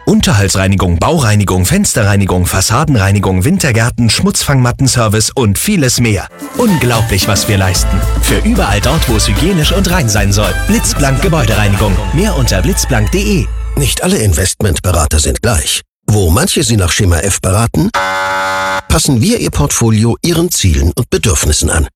Unterhaltsreinigung, Baureinigung, Fensterreinigung, Fassadenreinigung, Wintergärten, Schmutzfangmattenservice und vieles mehr. Unglaublich, was wir leisten. Für überall dort, wo es hygienisch und rein sein soll. Blitzblank Gebäudereinigung. Mehr unter blitzblank.de. Nicht alle Investmentberater sind gleich. Wo manche Sie nach Schema F beraten, passen wir Ihr Portfolio Ihren Zielen und Bedürfnissen an.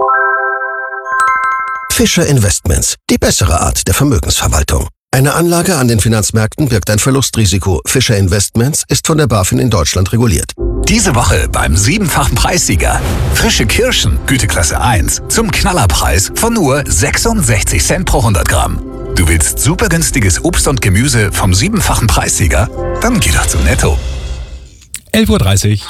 Fischer Investments, die bessere Art der Vermögensverwaltung. Eine Anlage an den Finanzmärkten birgt ein Verlustrisiko. Fischer Investments ist von der BaFin in Deutschland reguliert. Diese Woche beim 7-fachen Preissieger. Frische Kirschen, Güteklasse 1, zum Knallerpreis von nur 66 Cent pro 100 Gramm. Du willst super günstiges Obst und Gemüse vom 7-fachen Preissieger? Dann geh doch zu Netto. 11:30 Uhr.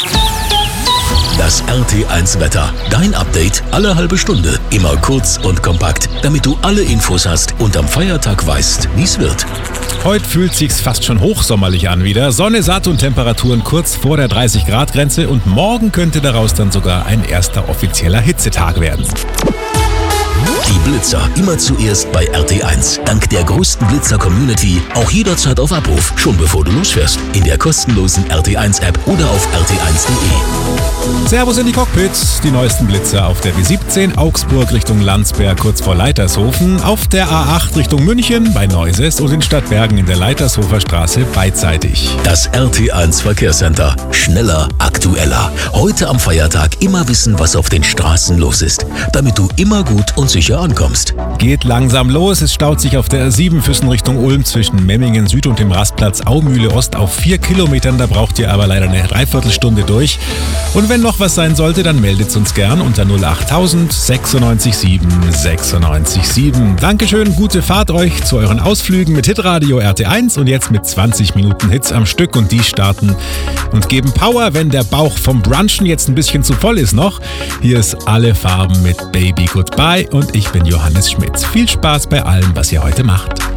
Das RT1-Wetter. Dein Update alle halbe Stunde. Immer kurz und kompakt, damit du alle Infos hast und am Feiertag weißt, wie es wird. Heute fühlt sich's fast schon hochsommerlich an wieder. Sonne, satt und Temperaturen kurz vor der 30-Grad-Grenze und morgen könnte daraus dann sogar ein erster offizieller Hitzetag werden. Die Blitzer immer zuerst bei RT1. Dank der größten Blitzer-Community auch jederzeit auf Abruf, schon bevor du losfährst. In der kostenlosen RT1-App oder auf rt1.de. Servus in die Cockpits. Die neuesten Blitzer auf der B17 Augsburg Richtung Landsberg kurz vor Leitershofen, auf der A8 Richtung München bei Neuses und in Stadtbergen in der Leitershofer Straße beidseitig. Das RT1 Verkehrscenter. Schneller, aktueller. Heute am Feiertag immer wissen, was auf den Straßen los ist, damit du immer gut und sicher ankommst. Geht langsam los. Es staut sich auf der A7 Füssen Richtung Ulm zwischen Memmingen Süd und dem Rastplatz Aumühle Ost auf 4 Kilometern. Da braucht ihr aber leider eine Dreiviertelstunde durch. Und wenn noch was sein sollte, dann meldet uns gern unter 08000 96 7 96 7. Dankeschön, gute Fahrt euch zu euren Ausflügen mit Hitradio RT1 und jetzt mit 20 Minuten Hits am Stück und die starten und geben Power, wenn der Bauch vom Brunchen jetzt ein bisschen zu voll ist noch. Hier ist Alle Farben mit Baby Goodbye und ich bin Johannes Schmitz. Viel Spaß bei allem, was ihr heute macht.